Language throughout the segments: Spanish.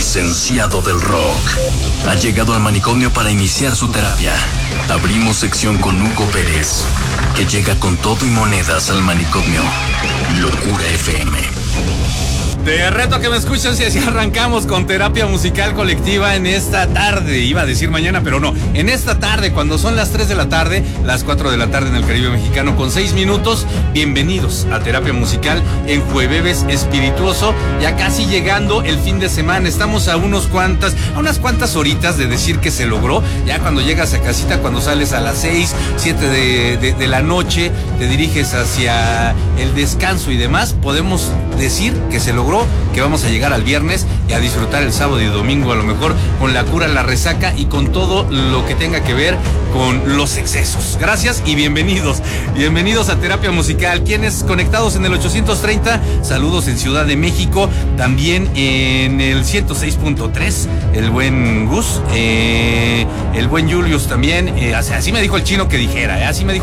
licenciado del rock, ha llegado al manicomio para iniciar su terapia. Abrimos sección con Hugo Pérez, que llega con todo y monedas al manicomio. Locura FM. Te reto a que me escuches y así arrancamos con terapia musical colectiva en esta tarde. Iba a decir mañana, pero no. En esta tarde, cuando son las 3 de la tarde, las 4 de la tarde en el Caribe mexicano con 6 minutos. Bienvenidos a terapia musical en Jueves Espirituoso. Ya casi llegando el fin de semana. Estamos a unas cuantas horitas de decir que se logró. Ya cuando llegas a casita, cuando sales a las 6, 7 de la noche, te diriges hacia el descanso y demás, podemos decir que se logró, que vamos a llegar al viernes y a disfrutar el sábado y domingo, a lo mejor con la cura, la resaca y con todo lo que tenga que ver con los excesos. Gracias y bienvenidos. Bienvenidos a terapia musical. Quienes conectados en el 830, saludos en Ciudad de México, también en el 106.3, el buen Gus, el buen Julius también, así me dijo el chino que dijera,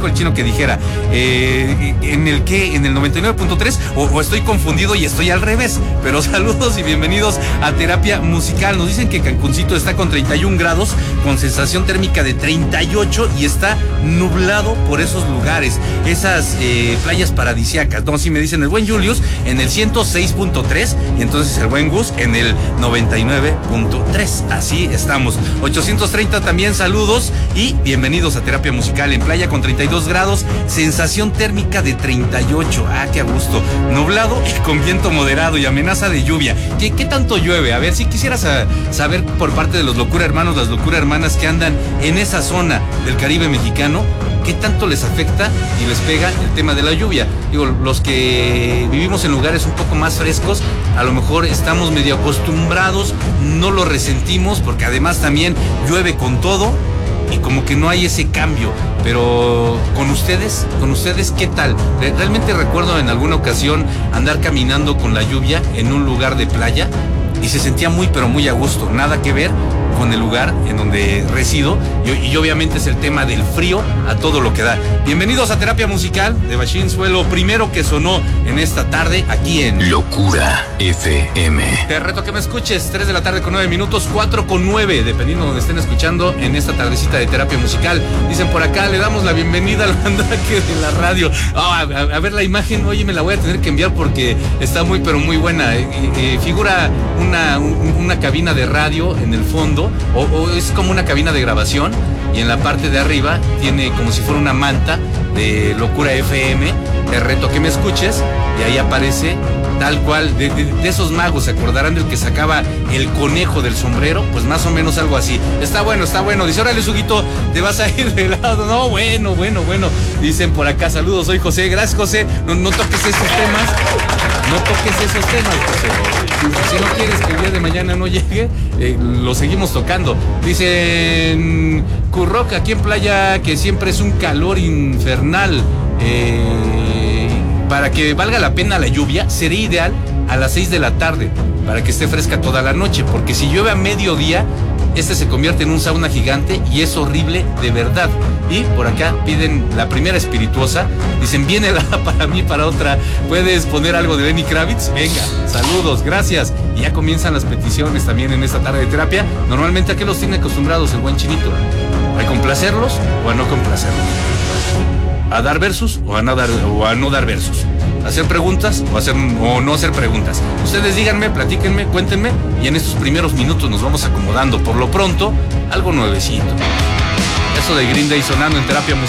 en el 99.3, o estoy confundido y estoy al revés, pero saludos y bienvenidos a terapia musical. Nos dicen que Cancuncito está con 31 grados, con sensación térmica de 38 y está nublado por esos lugares, esas playas paradisíacas. No, sí me dicen el buen Julius en el 106.3 y entonces el buen Gus en el 99.3. Así estamos. 830 también saludos y bienvenidos a terapia musical en playa con 32 grados, sensación térmica de 38. Ah, qué a gusto. Nublado y con viento moderado y amenaza de lluvia. ¿Qué tanto llueve? A ver, si quisieras saber por parte de los locura hermanos, las locura hermanas que andan en esa zona del Caribe mexicano, ¿qué tanto les afecta y les pega el tema de la lluvia? Digo, los que vivimos en lugares un poco más frescos, a lo mejor estamos medio acostumbrados, no lo resentimos, porque además también llueve con todo y como que no hay ese cambio. Pero con ustedes, ¿qué tal? Realmente recuerdo en alguna ocasión andar caminando con la lluvia en un lugar de playa y se sentía muy, pero muy a gusto. Nada que ver con el lugar en donde resido y obviamente es el tema del frío a todo lo que da. Bienvenidos a terapia musical de Bachín Suelo, primero que sonó en esta tarde aquí en Locura FM. Te reto a que me escuches, 3 de la tarde con 9 minutos, 4 con 9, dependiendo de donde estén escuchando en esta tardecita de terapia musical. Dicen por acá, le damos la bienvenida al mandaque de la radio. A ver la imagen, oye, me la voy a tener que enviar porque está muy, pero muy buena. Figura una cabina de radio en el fondo, o es como una cabina de grabación, y en la parte de arriba tiene como si fuera una manta de Locura FM. Te reto que me escuches y ahí aparece tal cual, de esos magos, ¿se acordarán del que sacaba el conejo del sombrero? Pues más o menos algo así. Está bueno. Dice, órale, Suguito, te vas a ir de lado. No, bueno. Dicen por acá, saludos, soy José. Gracias, José. No toques esos temas. José. Si no quieres que el día de mañana no llegue, lo seguimos tocando. Dicen, Curroc, aquí en playa, que siempre es un calor infernal. Para que valga la pena la lluvia, sería ideal a las 6 de la tarde, para que esté fresca toda la noche, porque si llueve a mediodía, se convierte en un sauna gigante y es horrible de verdad. Y por acá piden la primera espirituosa, dicen, bien helada para mí, para otra, ¿puedes poner algo de Lenny Kravitz? Venga, saludos, gracias. Y ya comienzan las peticiones también en esta tarde de terapia. Normalmente, ¿a qué los tiene acostumbrados el buen Chinito? ¿A complacerlos o a no complacerlos? ¿A dar versos o a no dar versos? ¿Hacer preguntas o no hacer preguntas? Ustedes díganme, platíquenme, cuéntenme, y en estos primeros minutos nos vamos acomodando. Por lo pronto, algo nuevecito. Eso de Green Day sonando en terapia musical.